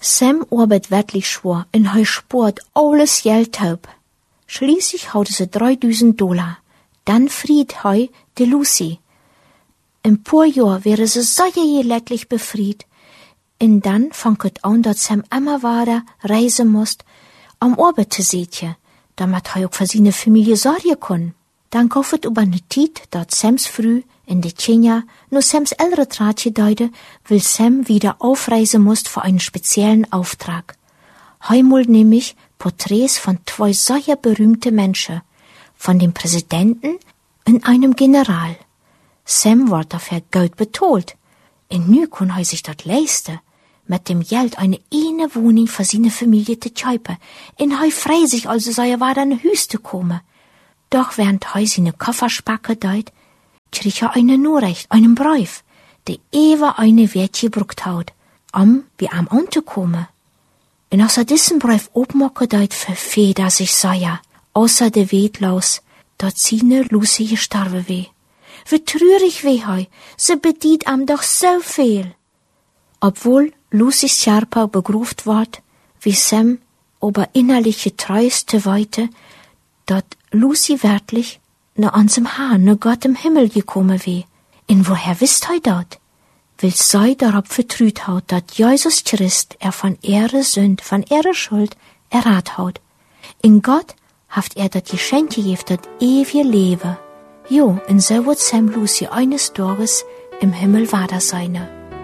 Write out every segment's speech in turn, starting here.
Sam arbeitet wirklich schwer und er spart alles Geld ab. Schließlich hat er $3.000. Dann friert er die Lucy. In paar Jahren wäre sie sehr gelegentlich befried. Und dann fängt es an, dass Sam immer weiter reisen muss, am Arbeit zu sehen, damit er auch für seine Familie sorgen kann. Dann kauft es über eine Zeit, dass Sams Früh in die Kenia nur Sams ältere Tratje deute, will Sam wieder aufreisen muss für einen speziellen Auftrag. Heimul nämlich Porträts von 2 sehr berühmte Menschen, von dem Präsidenten und einem General. Sam wird dafür Geld betont. Und nu kann er sich das leisten, mit dem Geld eine Wohnung für seine Familie zu kaufen. Und er freut sich, also sei er weiter in die Hüste kommen. Doch während er seine Kofferspacke deut, kriegt er eine Nachricht, einen Brief, der eine Wert gebraucht hat, wie am anzukommen. Und als diesen Brief aufmachen deut, verfehlt sich sehr, außer der Wetlaus, dass seine Lucy gestorben wär. Wie traurig wär er, sie bedient am doch so viel. Obwohl Lucys Scherper begruft ward, wie Sam aber innerliche Treueste weite, dass Lucy wirklich ne ansem Hahn, ne Gott im Himmel gekommen wär. Und woher wisst er dat? Weil sei darauf vertrüht hat, dass Jesus Christ von ihre Sünd, von ihre Schuld errat hat. In Gott haft dat Geschenk gegeben, das ewige Leben. Jo, und so wird Sam Lucy eines Tages im Himmel weiter sein.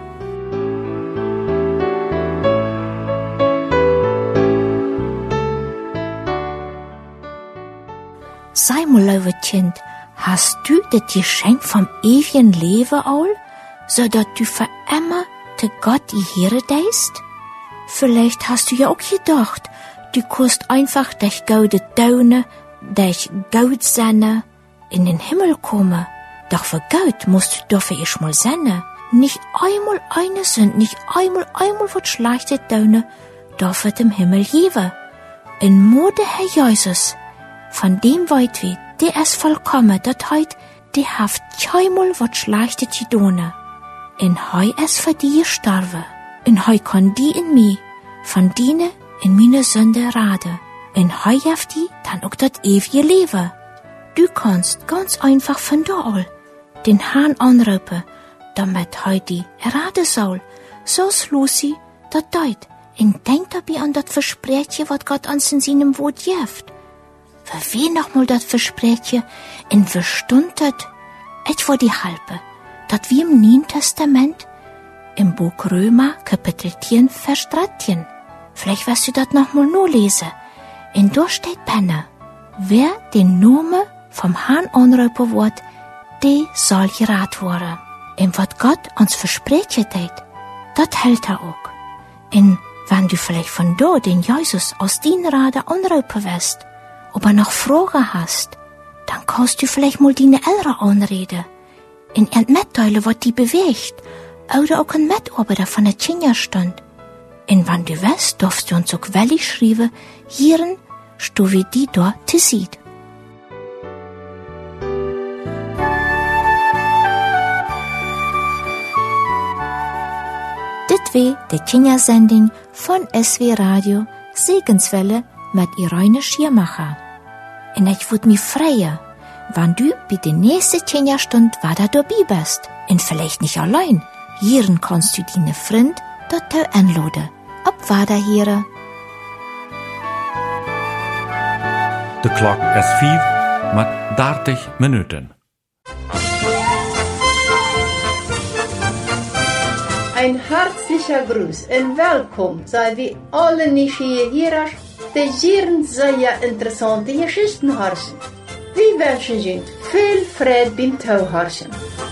Sei mal, liebes Kind, hast du das Geschenk vom ewigen Leben all, so dass du für immer zu Gott gehören deist? Vielleicht hast du ja auch gedacht, du kannst einfach durch gute Töne, durch Gaudsenne in den Himmel kommen. Doch für Gott musst du dafür erst mal sennen. Nicht einmal eine Sünd, nicht einmal wird schlechte Töne, darf es im Himmel geben. In Mode Herr Jesus, von dem weit wie, der ist vollkommen, dat heut, die haft keinmal wat schlechte Tidone. In hei es für die gestorben. In hei kann die in mi, von dine in meine Sünde rade. In hei haft die dann auch dat ewige Leben. Du kannst ganz einfach von da all den Hahn anrufen, damit hei die errate soll. So's Lucy, dat deut, und denkt dabei an dat Versprechen, wat Gott uns in seinem Wort jeft. Für wen noch mal dat Versprechen, in wie Stund dat, etwa die halbe, dat wie im Neuen Testament, im Buch Römer, Kapitel 10, Vers 13. Vielleicht wirst du dat noch mal nur lesen. Und da steht Penne, wer den Namen vom Herrn anrufen wird, der soll gerat werden. Und was Gott uns versprechen hat, dat hält er auch. Und wenn du vielleicht von da den Jesus aus den Rade anrufen wirst, ob er noch Fragen hast, dann kannst du vielleicht mal deine Eltern anreden. In mitteilen, was die bewegt, oder auch ein Mitarbeiter von der Kinderstund. Und wenn du weißt, darfst du uns auch wellig schreiben, hierin, sto wie die dort zu sieht. Dit war die Kindersendung von SW Radio Segenswelle mit Irene Schiermacher. Und ich würd mich freuen, wenn du bei der nächsten Kinderstunde weiter dabei bist. Und vielleicht nicht allein. Hierin kannst du deine Freund dort anladen. Ab weiter hier. De klok is 5 met 30 minuten. Ein herzlicher Gruß und willkommen sei wir alle Neugierig, die hier sehr interessante Geschichten hören. Wir wünschen Ihnen viel Freude beim Zuhören.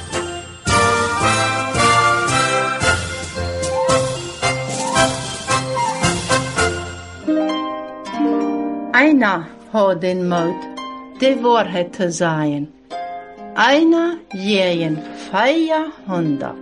Einer hat den Mut, die Wahrheit zu sagen. Einer jeden 400.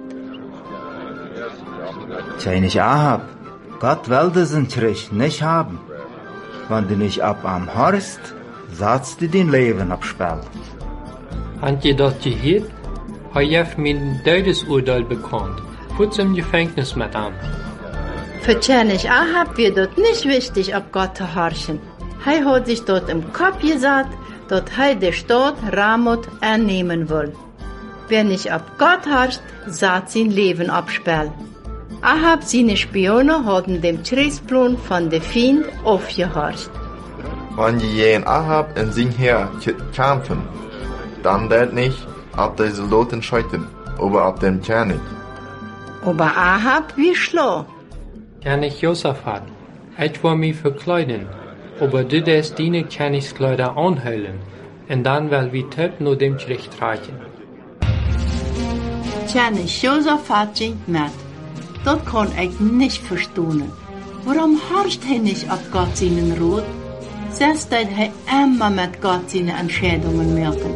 Sei nicht Ahab, Gott will diesen Trick nicht haben. Wenn du nicht ab am Horst, setzt du dein Leben aufs Spiel. Habt ihr das gehört? Er hat mir ein Todesurteil bekannt. Putz im Gefängnis mit an. Für König Ahab wird dort nicht wichtig, ob Gott zu horchen. Er hat sich dort im Kopf gesagt, dass er die Stadt Ramoth annehmen will. Wer nicht auf Gott horcht, sagt sein Leben abspielen. Ahab seine Spione haben dem Kriegsplan von der Feind aufgehorcht. Wenn je Ahab in sein Heer kämpfen, dann wird nicht ab die Soldaten scheuten, aber ab dem König. Aber Ahab wie schlau. König Josaphat, ich will mich verkleiden, aber du darfst deine Königskleider anhüllen, und dann will wir tot nur dem Krieg tragen. König Josaphat ging mit. Das kann ich nicht verstehen. Warum horcht er nicht auf Gott seinen Rat? Selbst dass er immer mit Gott seine Entscheidungen merken.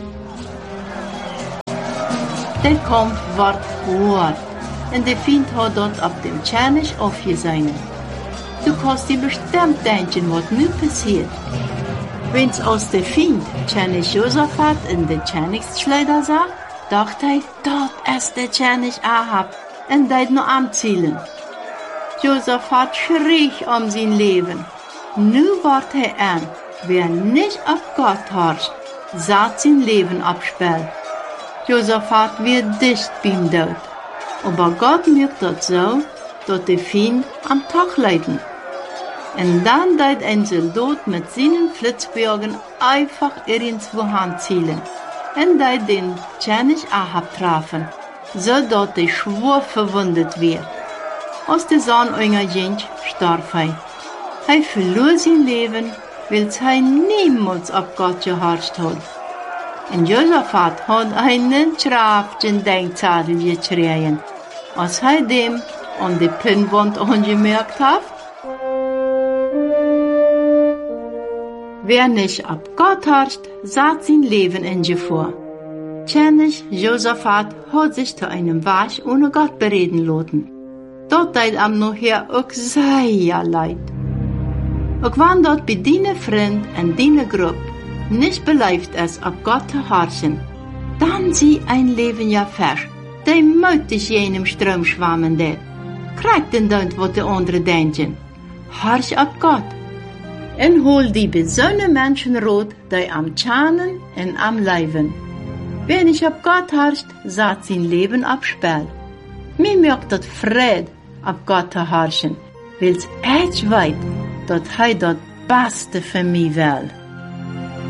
Der Kampf wird hart. Und der Feind hat dort auf dem König aufgesehen. Du kannst dir bestimmt denken, was nun passiert. Wenn's aus der Feind König Josaphat in den Königskleider sah, dachte er, dort ist der König Ahab und deit nur am Zielen. Josaphat schrie um sein Leben. Nu wart er an, wer nicht auf Gott horcht, sagt sein Leben abspielt. Josaphat wird dicht beim Tod. Aber Gott macht das so, dass die Feind am Tag leiden. Und dann deit ein Soldat mit seinen Flitzbögen einfach irgendwo hinzielen. Und deit den König Ahab trafen, so dass der schwer verwundet wird. Als der Sohn einer Jent starb er. Er verlor sein Leben, weil er niemals auf Gott gehorcht hat. Und Josaphat hat einen traftigen Denkzettel geschrieben, als er dem an die Pinnwand angemerkt hat. Wer nicht auf Gott horcht, sagt sein Leben in Gefahr. König Josaphat hat sich zu einem Wasch ohne Gott bereden lassen. Dort tat ihm nachher auch sehr leid. Auch wenn dort bei deiner Freund und deiner Gruppe nicht belebt ist, auf Gott zu horchen, dann sieh ein Leben ja fest, der mutig jenem Strom schwammen der. Kriegt denn dort, was die anderen denken. Horch auf Gott. Und hol die besonnene Menschen rot, die am Tschahnen und am Leiben. Wer nicht auf Gott horcht, sagt sein Leben abspielt. Mir mögt das Fried, auf Gott zu horchen, weil's echt weit, dass er das Beste für mich will.